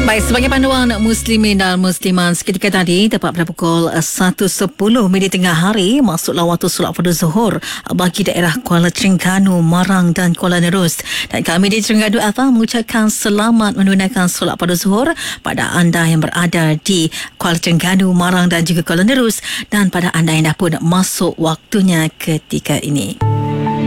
Baik, sebagai panduan muslimin dan musliman, seketika tadi tepat pada pukul 1.10 minit tengah hari masuklah waktu solat fardu zuhur bagi daerah Kuala Terengganu, Marang dan Kuala Nerus. Dan kami di Terengganu FM mengucapkan selamat menunaikan solat fardu zuhur pada anda yang berada di Kuala Terengganu, Marang dan juga Kuala Nerus, dan pada anda yang dah pun masuk waktunya ketika ini.